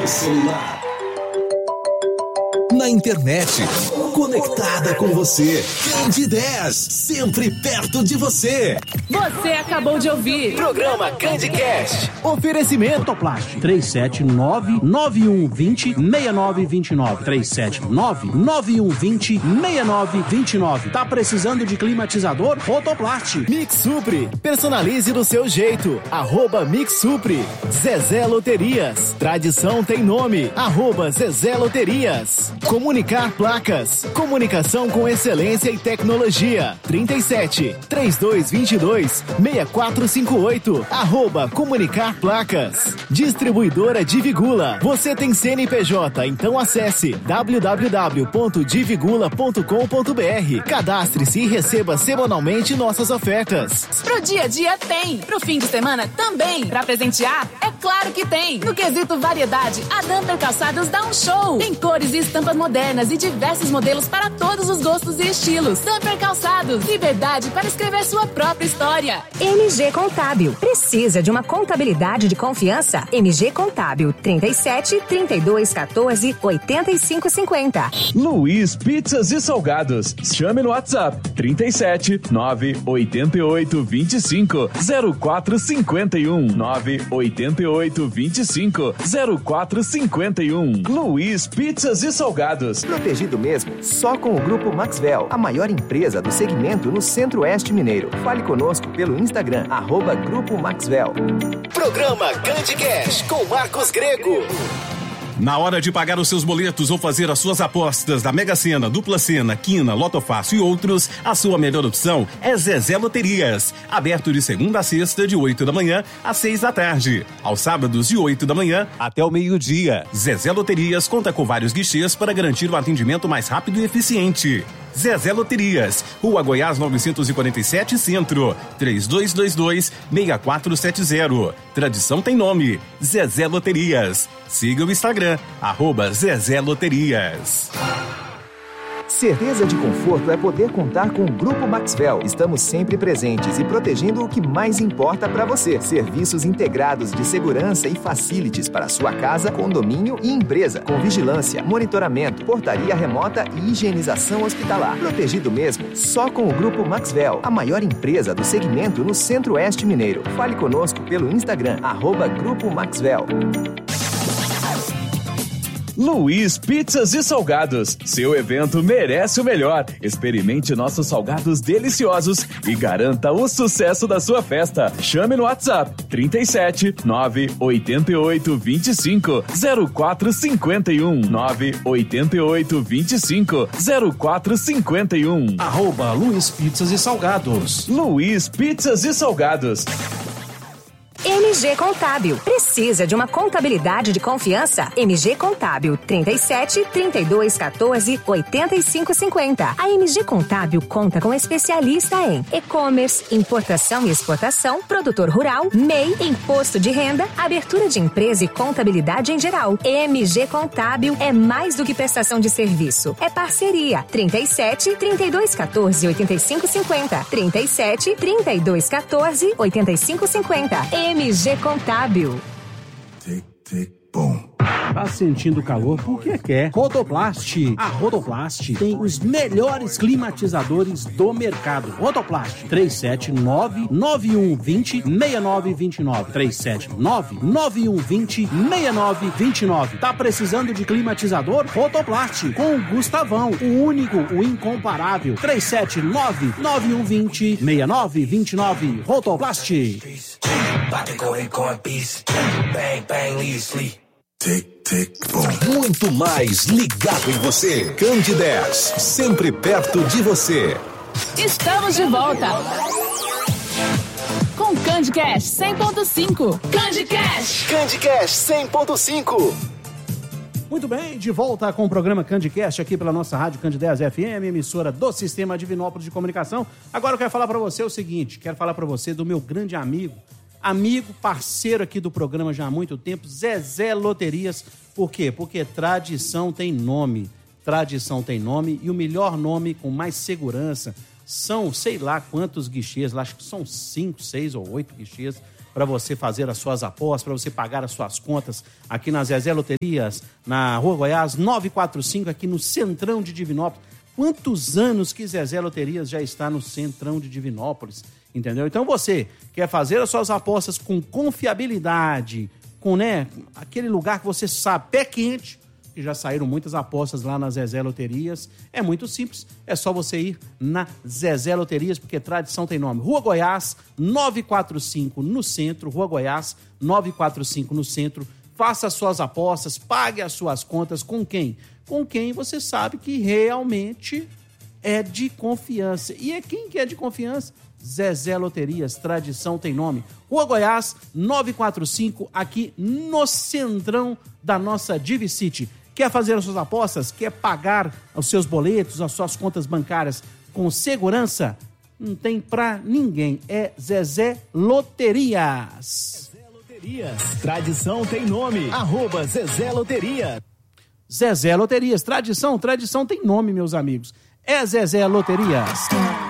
celular, na internet, conectada com você. Candidez, sempre perto de você. Você acabou de ouvir Programa CandyCast. Oferecimento Autoplast 379-9120-6929. 379-9120-6929. Tá precisando de climatizador? Autoplast. Mix Supre, personalize do seu jeito. @Mix Supre. Zezé Loterias, tradição tem nome. @Zezé Loterias. Comunicar Placas, comunicação com excelência e tecnologia. 37-3222-6458. @Comunicar Placas. Distribuidora Divigula. Você tem CNPJ, então acesse www.divigula.com.br. Cadastre-se e receba semanalmente nossas ofertas. Pro dia a dia tem, pro fim de semana também. Pra presentear, é claro que tem. No quesito variedade, a Dumper Calçados dá um show. Tem cores e estampas modernas e diversos modelos para todos os gostos e estilos. Dumper Calçados, liberdade para escrever sua própria história. MG Contábil, precisa de uma contabilidade de confiança? MG Contábil, 37-3214-8550. Luiz Pizzas e Salgados, chame no WhatsApp 37-988-25-0451. 988-25-0451. Luiz Pizzas e Salgados. Protegido mesmo, só com o Grupo Maxwell, a maior empresa do segmento no Centro-Oeste Mineiro. Fale conosco pelo Instagram, @Grupo Maxwell. Programa CandyCast com Marcos Grego. Na hora de pagar os seus boletos ou fazer as suas apostas da Mega Sena, Dupla Sena, Quina, Loto Fácil e outros, a sua melhor opção é Zezé Loterias. Aberto de segunda a sexta, de 8 da manhã às 6 da tarde. Aos sábados, de 8 da manhã até o meio-dia. Zezé Loterias conta com vários guichês para garantir o atendimento mais rápido e eficiente. Zezé Loterias, Rua Goiás 947 Centro, 3222-6470. Tradição tem nome, Zezé Loterias. Siga o Instagram, @Zezé Loterias. Certeza de conforto é poder contar com o Grupo Maxwell. Estamos sempre presentes e protegendo o que mais importa para você. Serviços integrados de segurança e facilities para sua casa, condomínio e empresa. Com vigilância, monitoramento, portaria remota e higienização hospitalar. Protegido mesmo, só com o Grupo Maxwell, a maior empresa do segmento no Centro-Oeste Mineiro. Fale conosco pelo Instagram, @Grupo Maxwell. Luiz Pizzas e Salgados, seu evento merece o melhor. Experimente nossos salgados deliciosos e garanta o sucesso da sua festa. Chame no WhatsApp 37-988-25-0451. 988-25-0451. @Luiz Pizzas e Salgados. Luiz Pizzas e Salgados. MG Contábil, precisa de uma contabilidade de confiança? MG Contábil, 37-3214-8550. A MG Contábil conta com especialista em e-commerce, importação e exportação, produtor rural, MEI, imposto de renda, abertura de empresa e contabilidade em geral. MG Contábil é mais do que prestação de serviço, é parceria. 37-3214-8550. 37-3214-8550. MG Contábil. Tic, tic, bom. Tá sentindo calor porque quer. Rodoplast. A Rodoplast tem os melhores climatizadores do mercado. Rodoplast 379-9120-6929. 379-9120-6929. Tá precisando de climatizador? Rodoplast com o Gustavão, o único, o incomparável. 379-9120-6929. Rodoplast. Tic, tic, bom. Muito mais ligado em você. Candidez, sempre perto de você. Estamos de volta com CandyCast 100.5. CandyCast. CandyCast 100.5. Muito bem, de volta com o programa CandyCast aqui pela nossa rádio Candidez FM, emissora do Sistema Divinópolis de Comunicação. Agora eu quero falar para você o seguinte, quero falar para você do meu grande amigo, parceiro aqui do programa já há muito tempo, Zezé Loterias. Por quê? Porque tradição tem nome. Tradição tem nome e o melhor nome com mais segurança. São sei lá quantos guichês, acho que são 5, 6 ou 8 guichês para você fazer as suas apostas, para você pagar as suas contas aqui na Zezé Loterias, na Rua Goiás 945, aqui no Centrão de Divinópolis. Quantos anos que Zezé Loterias já está no Centrão de Divinópolis, entendeu? Então você quer fazer as suas apostas com confiabilidade, com, né, aquele lugar que você sabe, pé quente, que já saíram muitas apostas lá na Zezé Loterias. É muito simples, é só você ir na Zezé Loterias, porque tradição tem nome. Rua Goiás 945 no centro, Rua Goiás 945 no centro. Faça as suas apostas, pague as suas contas com quem? Com quem você sabe que realmente é de confiança. E é quem que é de confiança? Zezé Loterias, tradição tem nome. Rua Goiás 945, aqui no centrão da nossa Divicity. Quer fazer as suas apostas? Quer pagar os seus boletos, as suas contas bancárias com segurança? Não tem pra ninguém. É Zezé Loterias. Zezé Loterias, tradição tem nome. @Zezé Loteria. Zezé Loterias, tradição tem nome, meus amigos. É Zezé Loterias.